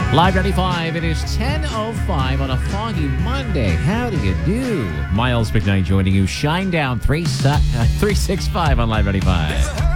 Live 95, it is 10:05 on a foggy Monday. How do you do? Miles McKnight joining you. Shine Down 365 on Live 95.